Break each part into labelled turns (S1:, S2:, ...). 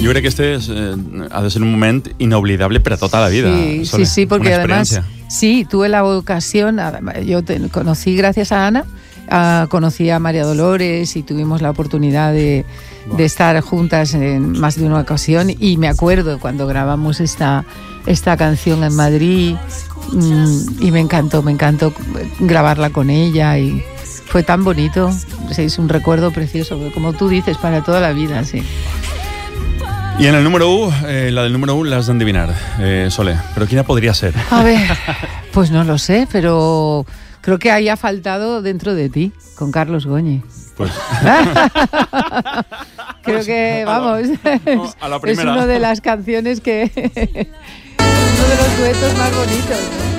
S1: Jo crec que este ha de ser un moment inoblidable per a tota la vida.
S2: Sí, porque además, sí, tuve la ocasión, yo conocí gracias a Ana, conocí a María Dolores y tuvimos la oportunidad de estar juntas en más de una ocasión, y me acuerdo cuando grabamos esta canción en Madrid, y me encantó grabarla con ella, y fue tan bonito. Es un recuerdo precioso, como tú dices, para toda la vida, sí.
S1: I en el número 1, la del número 1 l'has d'endevinar, Soler. Però quina podria ser?
S2: A ver, pues no lo sé, pero creo que haya faltado Dentro de ti, con Carlos Goñi.
S1: Pues...
S2: Creo que, vamos,
S1: a la primera.
S2: Es una de las canciones que... uno de los duetos más bonitos, ¿no?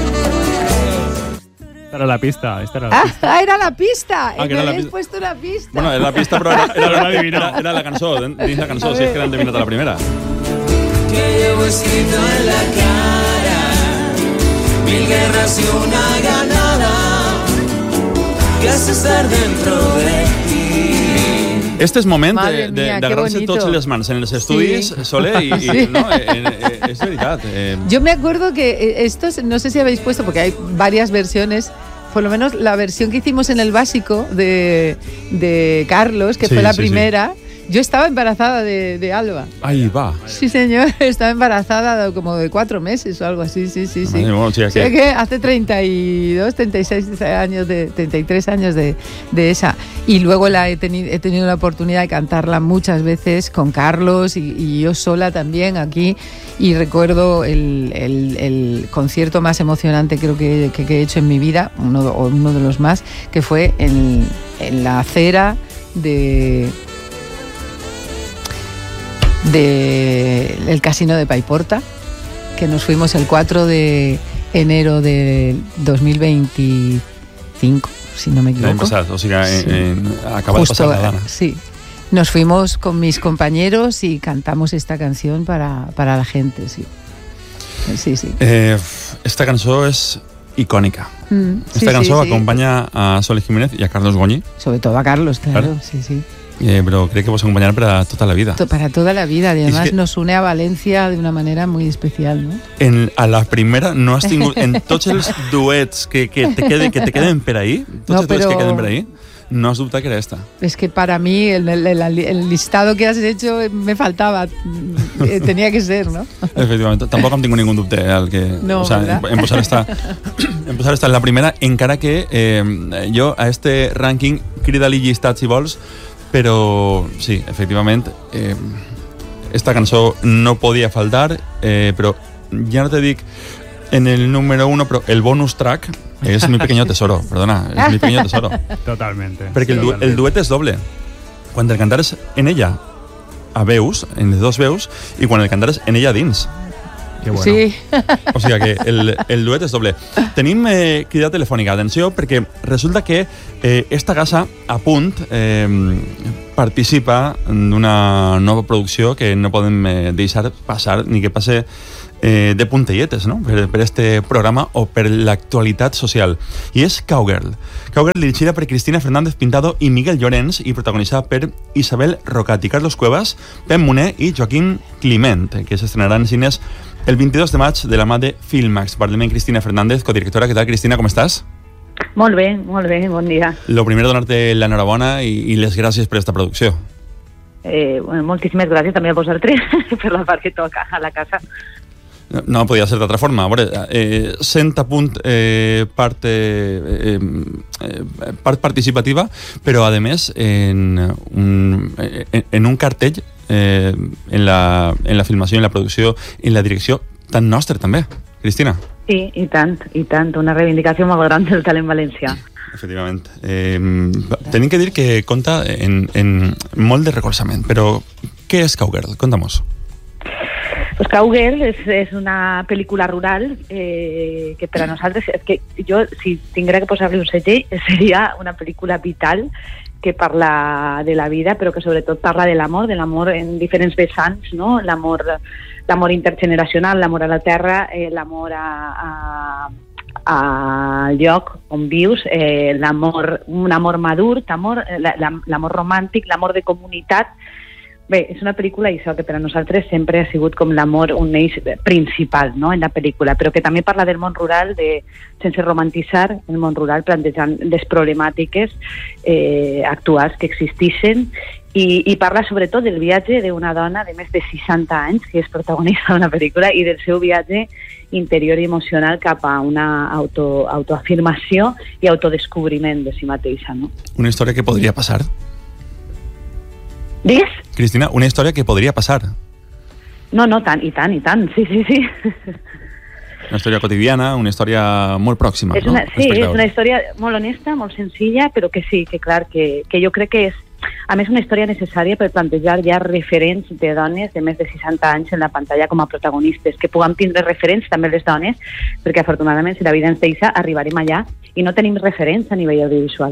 S3: Esta era la pista.
S2: Era la pista.
S1: Que
S2: me
S1: era
S2: habéis puesto una pista.
S1: Bueno, era la pista, però era la cançó, dins la cançó, si és que l'han endevinat a la primera.
S4: Que llevo escrito en la cara 1000 guerras y una ganada, que hace estar dentro de ti.
S1: Este és moment d'agarrar-se tots les mans en els estudis, sí. Soler, i no, és veritat.
S2: Yo me acuerdo que estos, no sé si habéis puesto, porque hay varias versiones, por lo menos la versión que hicimos en el básico de Carlos, que fue la primera. Sí. Yo estaba embarazada de Alba.
S1: Ahí va.
S2: Sí, señor, estaba embarazada como de 4 meses o algo así, sí.
S1: Bueno, sí,
S2: que hace 32, 36 años, 33 años de esa. Y luego he tenido la oportunidad de cantarla muchas veces con Carlos y yo sola también aquí. Y recuerdo el concierto más emocionante creo que he hecho en mi vida, uno de los más, que fue en la acera del casino de Paiporta, que nos fuimos el 4 de enero de 2025, si no me equivoco.
S1: L'any passat, o sigui, acaba de passar la dana.
S2: Sí, nos fuimos con mis compañeros y cantamos esta canción para la gente, sí.
S1: Esta cançó és icònica. Esta cançó acompanya a Soler Jiménez i a Carlos Goñi.
S2: Sobre todo a Carlos, claro. Sí.
S1: Pero creo que vos acompañar para toda la vida.
S2: Para toda la vida, y además nos une a Valencia de una manera muy especial, ¿no?
S1: A la primera no has tingut... En tots els duets que te queden per ahí, tots els duets que queden per ahí, no has dubtat que era esta.
S2: Es que para mí el listado que has hecho me faltaba, tenía que ser, ¿no?
S1: Efectivament, tampoc em tinc ningú dubte
S2: no, o sea,
S1: en posar esta en la primera, encara que jo a este rànquing crida-li llistat si vols, però sí, efectivament esta cançó no podia faltar, però ja no te dic en el número 1, però el bonus track és Mi Pequeño Tesoro, perdona, és Mi Pequeño Tesoro.
S3: Totalmente.
S1: Perquè el duet és doble. Quan el cantares en ella a veus, en les dos veus, i quan el cantares en ella dins.
S3: Que bueno.
S2: Sí.
S1: O sigui que el duet és doble. Tenim crida telefònica, atenció, perquè resulta que esta casa a punt participa d'una nova producció que no podem deixar passar ni que passe de puntelletes, no? Per este programa o per l'actualitat social. I és Cowgirl. Cowgirl dirigida per Cristina Fernández Pintado i Miguel Llorens i protagonitzada per Isabel Rocati, Carlos Cuevas, Pep Moner i Joaquín Climent, que s'estrenarà en cines el 22 de maig de la mà de Filmax. Parlem amb Cristina Fernández, codirectora. Què tal, Cristina? Com estàs?
S5: Molt bé, bon dia.
S1: Lo primer, donar-te l'enhorabona i les gràcies per esta producció.
S5: Bueno, moltíssimes gràcies també a vosaltres per la part que toca a la casa.
S1: No podia ser d'altra forma. A veure, sent a punt part participativa, però a més en un cartell en la filmació, en la producció i en la direcció tan nostra també, Cristina.
S5: Sí, i tant, una reivindicació molt gran del talent valencià.
S1: Efectivament. Tenim que dir que compta en molt de recolzament, però què és Cowgirl? Conta-mos.
S5: Pues Cowgirl és una pel·lícula rural que per a nosaltres, és que jo, si tinguera que posar-li un segell, seria una pel·lícula vital que parla de la vida, però que sobretot parla de l'amor en diferents vessants, no? L'amor intergeneracional, l'amor a la terra, l'amor al lloc on vius, un amor madur, l'amor romàntic, l'amor de comunitat, Bé, és una pel·lícula, això, que per a nosaltres sempre ha sigut com l'amor un eix principal, no?, en la pel·lícula, però que també parla del món rural, sense romantitzar el món rural, plantejant les problemàtiques actuals que existeixen, i parla sobretot del viatge d'una dona de més de 60 anys, que és protagonista d'una pel·lícula, i del seu viatge interior i emocional cap a una autoafirmació i autodescobriment de si mateixa, no?
S1: Una història que podria passar.
S5: Digues?
S1: Cristina, una història que podria passar.
S5: No, tant, i tant, sí.
S1: Una història quotidiana, una història molt pròxima,
S5: és una, no? Sí, és una història molt honesta, molt senzilla, però que sí, que clar, que jo crec que és, a més, una història necessària per plantejar ja referents de dones de més de 60 anys en la pantalla com a protagonistes, que puguem tindre referents també les dones, perquè afortunadament, si la vida ens deixa, arribarem allà i no tenim referents a nivell audiovisual.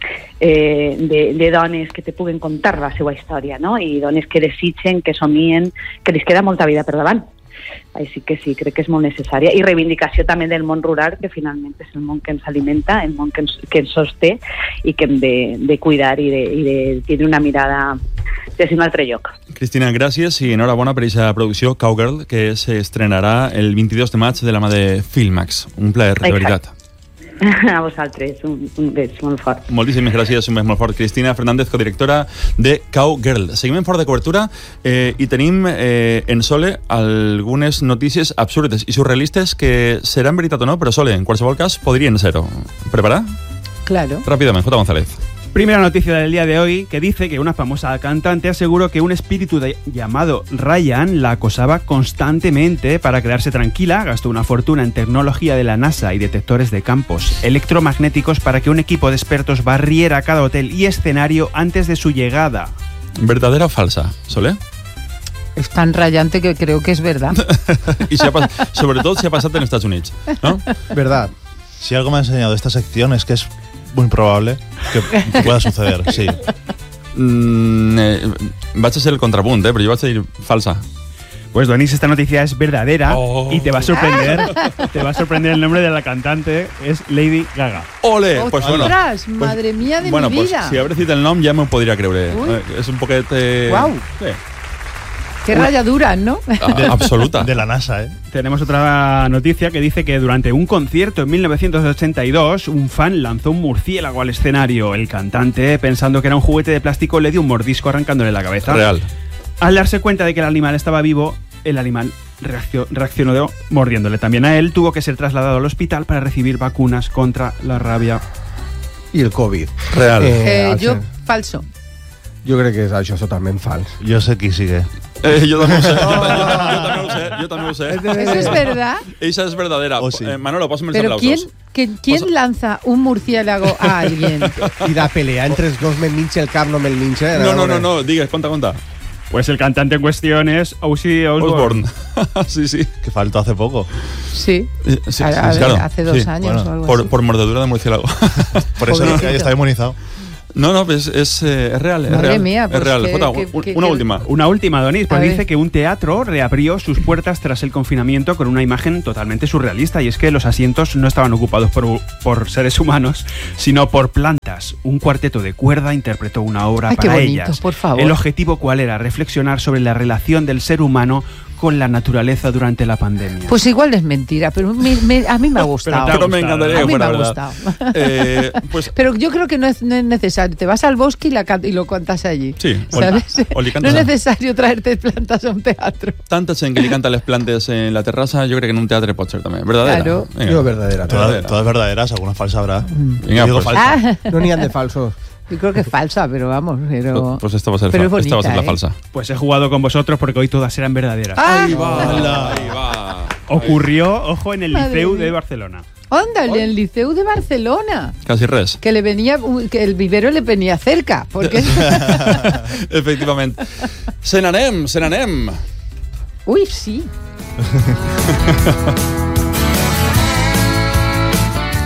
S5: De dones que te puguen contar la seva història, no? I dones que desitgen, que somien, que li queda molta vida per davant. Així que sí, crec que és molt necessària. I reivindicació també del món rural, que finalment és el món que ens alimenta, el món que ens sosté i que hem de cuidar i de tenir una mirada des d'un altre lloc.
S1: Cristina, gràcies i enhorabona per aquesta producció Cowgirl, que s'estrenarà el 22 de maig de la mà de Filmax. Un plaer, de veritat.
S5: A vosaltres, un bes molt fort.
S1: Moltíssimes gràcies, un bes molt fort. Cristina Fernández, codirectora de Cowgirl. Seguim en Fort de Cobertura i tenim en Sole algunes notícies absurdes i surrealistes que seran veritat o no, però Sole, en qualsevol cas, podrien ser-ho. ¿Preparada?
S2: Claro.
S1: Rápidamente, J. González.
S3: Primera noticia del día de hoy, que dice que una famosa cantante aseguró que un espíritu llamado Ryan la acosaba constantemente. Para quedarse tranquila, gastó una fortuna en tecnología de la NASA y detectores de campos electromagnéticos para que un equipo de expertos barriera cada hotel y escenario antes de su llegada.
S1: ¿Verdadera o falsa, Sole?
S2: Es tan rayante que creo que es verdad.
S1: Y sobre todo si ha pasado en Estados Unidos, ¿no?
S6: Verdad. Si algo me ha enseñado esta sección es que es muy probable que pueda suceder, sí.
S1: Vas a ser el contrapunt, però jo vaig a dir falsa.
S3: Pues Donis, esta noticia es verdadera y te va a sorprender. Te va a sorprender el nombre de la cantante, es Lady Gaga.
S1: ¡Ole!
S2: Pues bueno. Madre mía de mi vida.
S1: Pues si habré cita el nom ja m'ho podria creure. És un poquet...
S2: Guau. Sí. Qué rayadura, ¿no?
S1: Absoluta.
S6: De la NASA, ¿eh?
S3: Tenemos otra noticia que dice que durante un concierto en 1982, un fan lanzó un murciélago al escenario. El cantante, pensando que era un juguete de plástico, le dio un mordisco arrancándole la cabeza.
S1: Real.
S3: Al darse cuenta de que el animal estaba vivo, el animal reaccionó mordiéndole también a él. Tuvo que ser trasladado al hospital para recibir vacunas contra la rabia
S7: i el Covid.
S1: Real.
S2: Jo, falso.
S7: Jo crec que és això totalment fals.
S6: Jo sé qui sigue.
S1: Yo también lo sé.
S2: ¿Eso es verdad?
S1: Esa es verdadera.
S6: Oh, sí.
S1: Manolo, pásame los
S2: Pero
S1: aplausos.
S2: ¿quién lanza un murciélago a alguien?
S7: I de pelear entre els dos me'l minxa el cap, no me'l minxa.
S1: No, digues, conta.
S3: Pues el cantante en cuestión es Ozzy Osbourne.
S1: Sí.
S6: Que faltó hace poco.
S2: Sí,
S1: claro.
S2: hace 2 años o algo así.
S1: Por mordedura de murciélago.
S6: Por eso está inmunizado.
S1: No, pues es real.
S2: Madre mía, pues
S1: es real. Jota, una última.
S3: Una última, Donis. Pues
S2: A
S3: dice
S2: ver.
S3: que un teatro reabrió sus puertas tras el confinamiento con una imagen totalmente surrealista, y es que los asientos no estaban ocupados por seres humanos, sino por plantas. Un cuarteto de cuerda interpretó una obra
S2: Ay, qué
S3: para
S2: bonito,
S3: ellas.
S2: por favor.
S3: El objetivo, ¿cuál era? Reflexionar sobre la relación del ser humano con la naturaleza durante la pandemia.
S2: Pues igual es mentira, pero a mí me ha gustado.
S1: Pero me encantaría
S2: A
S1: que
S2: mí
S1: fuera
S2: me ha
S1: verdad.
S2: gustado.
S1: Pues
S2: Pero yo creo que no es necesario. Te vas al bosque y lo cantas allí.
S1: Sí,
S2: ¿sabes?
S1: o li
S2: No
S1: cantes
S2: es necesario traerte plantas a un teatro.
S1: tanta gent que li canta les plantes en la terrassa, jo crec que en un teatre pot ser també. Verdadera.
S2: Claro.
S1: Venga.
S7: Jo, verdadera.
S6: Todas verdaderas, alguna falsa habrá.
S1: Venga,
S6: Yo digo
S1: pues,
S6: falsa.
S7: No n'hi ha de falsos.
S2: Yo creo que es falsa, pero vamos. Pero
S1: pues esta va a ser,
S2: pero es bonita,
S1: esta va a ser la
S2: ¿eh?
S1: falsa.
S3: Pues he jugado con vosotros porque hoy todas eran verdaderas.
S1: Ahí va.
S3: Ocurrió, ojo, en el
S2: Madre
S3: Liceu
S2: mía.
S3: de Barcelona.
S2: Ándale, en el Liceu de Barcelona.
S1: Casi res.
S2: Que el vivero le venía cerca. Porque
S1: Efectivament. Se n'anem.
S2: Uy, sí.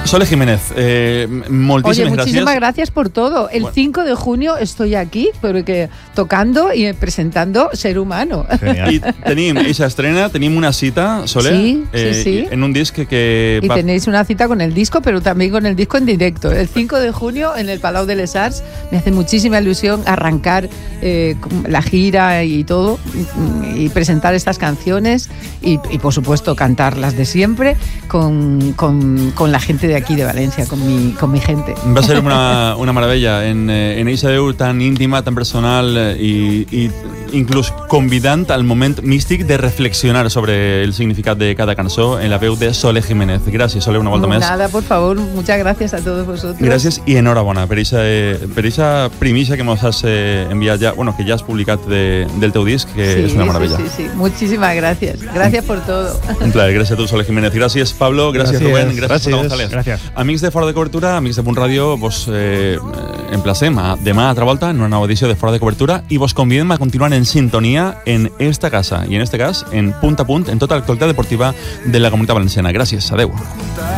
S1: Sole Jiménez, moltíssimes
S2: muchísimas
S1: gràcies.
S2: Gracias por todo. El 5 de junio estoy aquí, porque tocando y presentando Ser Humano.
S6: Genial.
S1: I tenim eixa estrena, tenim una cita, Sole,
S2: sí.
S1: en un disc que
S2: Y tenéis una cita con el disco, pero también con el disco en directo. El 5 de junio en el Palau de les Arts. Me hace muchísima ilusión arrancar la gira y todo, y presentar estas canciones y por supuesto cantarlas de siempre con la gente de aquí de Valencia, con mi gente.
S1: va ser una meravella en eixa veu tan íntima, tan personal i inclús convidant al moment místic de reflexionar sobre el significat de cada cançó en la veu de Sole Jiménez. Gràcies, Sole, una volta més.
S2: Nada, por favor, muchas gracias a todos vosotros.
S1: Gràcies i enhorabona per eixa primícia que ens has enviat ja, bueno, que ja has publicat del teu disc, que és una meravella.
S2: Sí. Muchísimas gracias. Gracias por todo.
S1: Un plaer, gràcies a tu, Sole Jiménez. Gràcies, Pablo, gràcies, Rubén, gràcies, Jota González.
S3: Gràcies.
S1: Amics de Fora de Cobertura, amics de Punt Ràdio, vos emplacem a demà altra volta en una nova edició de Fora de Cobertura i vos convidem a continuar en sintonia en esta casa i en este cas en Punt a Punt en tota l'actualitat deportiva de la Comunitat Valenciana. Gràcies, adeu.